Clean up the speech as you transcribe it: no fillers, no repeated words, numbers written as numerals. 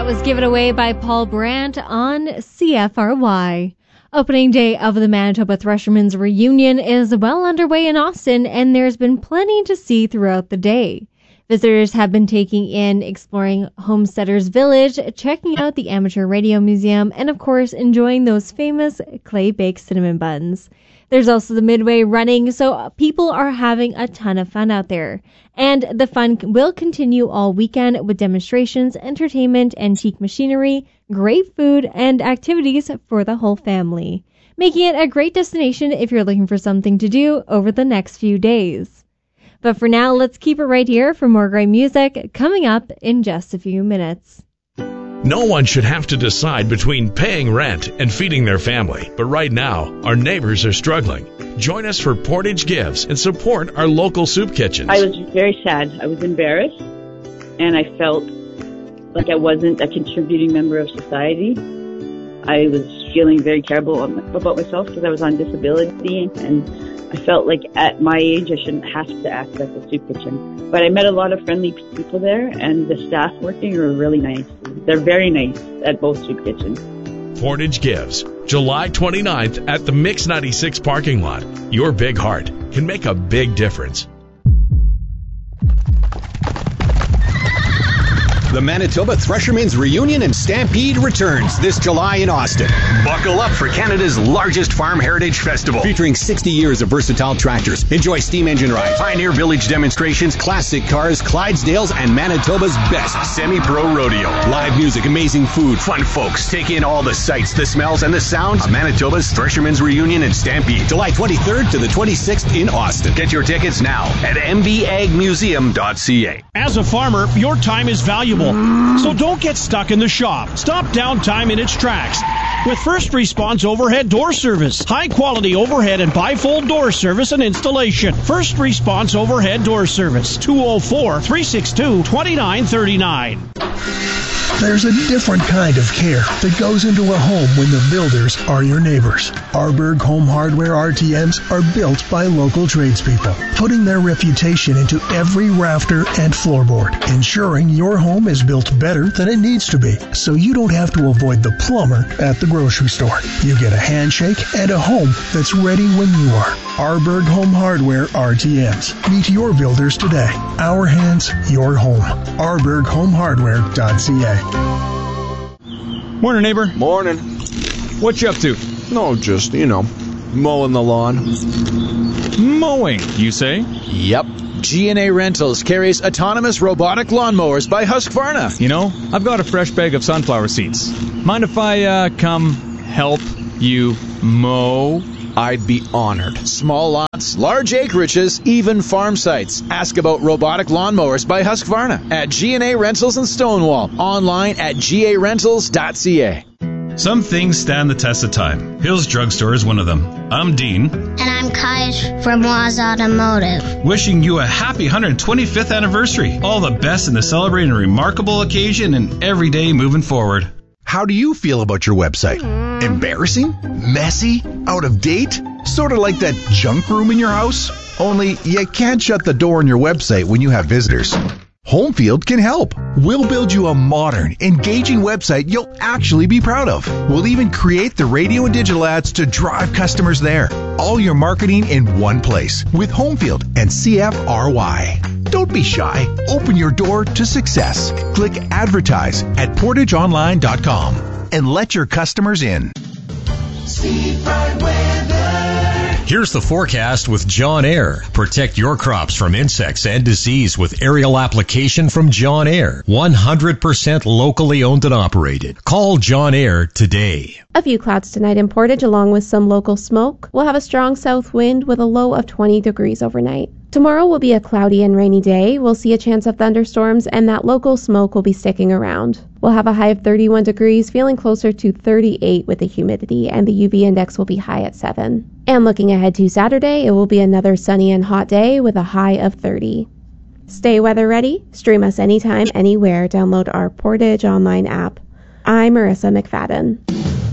was given away by Paul Brandt on CFRY. Opening day of the Manitoba Threshermen's Reunion is well underway in Austin, and there's been plenty to see throughout the day. Visitors have been taking in exploring Homesteaders Village, checking out the Amateur Radio Museum, and of course enjoying those famous clay-baked cinnamon buns. There's also the Midway running, so people are having a ton of fun out there. And the fun will continue all weekend with demonstrations, entertainment, antique machinery, great food, and activities for the whole family, making it a great destination if you're looking for something to do over the next few days. But for now, let's keep it right here for more great music coming up in just a few minutes. No one should have to decide between paying rent and feeding their family. But right now, our neighbors are struggling. Join us for Portage Gives and support our local soup kitchens. I was very sad. I was embarrassed, and I felt like I wasn't a contributing member of society. I was feeling very terrible about myself because I was on disability, and I felt like at my age I shouldn't have to access a soup kitchen. But I met a lot of friendly people there, and the staff working are really nice. They're very nice at both soup kitchens. Portage Gives, July 29th at the Mix 96 parking lot. Your big heart can make a big difference. The Manitoba Threshermen's Reunion and Stampede returns this July in Austin. Buckle up for Canada's largest farm heritage festival, featuring 60 years of versatile tractors. Enjoy steam engine rides, Pioneer Village demonstrations, classic cars, Clydesdales, and Manitoba's best semi-pro rodeo. Live music, amazing food, fun folks. Take in all the sights, the smells, and the sounds of Manitoba's Threshermen's Reunion and Stampede, July 23rd to the 26th in Austin. Get your tickets now at mvagmuseum.ca. As a farmer, your time is valuable. So don't get stuck in the shop. Stop downtime in its tracks with First Response Overhead Door Service. High-quality overhead and bifold door service and installation. First Response Overhead Door Service, 204-362-2939. There's a different kind of care that goes into a home when the builders are your neighbors. Arberg Home Hardware RTMs are built by local tradespeople, putting their reputation into every rafter and floorboard, ensuring your home is built better than it needs to be, so you don't have to avoid the plumber at the grocery store. You get a handshake and a home that's ready when you are. Arberg Home Hardware RTMs. Meet your builders today. Our hands, your home. ArbergHomeHardware.ca. Morning, neighbor. Morning. What you up to? No, just, mowing the lawn. Mowing, you say? Yep. G&A Rentals carries autonomous robotic lawnmowers by Husqvarna. I've got a fresh bag of sunflower seeds. Mind if I come help you mow? I'd be honored. Small lots, large acreages, even farm sites. Ask about robotic lawnmowers by Husqvarna at G&A Rentals in Stonewall. Online at garentals.ca. Some things stand the test of time. Hills Drugstore is one of them. I'm Dean. And I'm Kaish from Waz Automotive. Wishing you a happy 125th anniversary. All the best in the celebrating a remarkable occasion and every day moving forward. How do you feel about your website? Embarrassing? Messy? Out of date? Sort of like that junk room in your house? Only you can't shut the door on your website when you have visitors. Homefield can help. We'll build you a modern, engaging website you'll actually be proud of. We'll even create the radio and digital ads to drive customers there. All your marketing in one place with Homefield and CFRY. Don't be shy. Open your door to success. Click Advertise at portageonline.com and let your customers in. Here's the forecast with John Air. Protect your crops from insects and disease with aerial application from John Air. 100% locally owned and operated. Call John Air today. A few clouds tonight in Portage along with some local smoke. We'll have a strong south wind with a low of 20 degrees overnight. Tomorrow will be a cloudy and rainy day. We'll see a chance of thunderstorms and that local smoke will be sticking around. We'll have a high of 31 degrees, feeling closer to 38 with the humidity, and the UV index will be high at 7. And looking ahead to Saturday, it will be another sunny and hot day with a high of 30. Stay weather ready. Stream us anytime, anywhere. Download our Portage Online app. I'm Marissa McFadden.